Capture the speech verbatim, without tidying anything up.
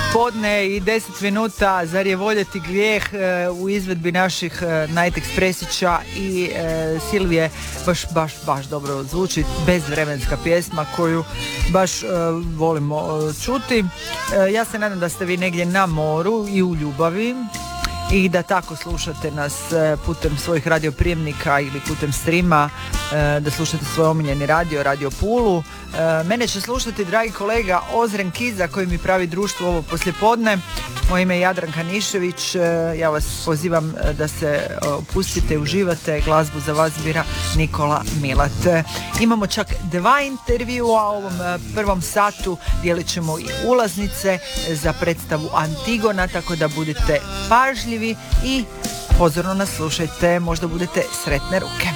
Podne i deset minuta, zar je voljeti grijeh, u izvedbi naših Night Expressića i e, Silvije. Baš, baš, baš dobro zvuči, bezvremenska pjesma koju baš e, volimo čuti. E, ja se nadam da ste vi negdje na moru i u ljubavi i da tako slušate nas putem svojih radioprijemnika ili putem streama, da slušate svoj omiljeni radio, Radio Pulu. Mene će slušati dragi kolega Ozren Kiza koji mi pravi društvo ovo poslijepodne. Moje ime je Jadranka Nišević. Ja vas pozivam da se opustite i uživate. Glazbu za vas bira Nikola Milat. Imamo čak dva intervjua u ovom prvom satu. Dijelit ćemo i ulaznice za predstavu Antigona, tako da budete pažljivi i pozorno nas slušajte, možda budete sretne ruke.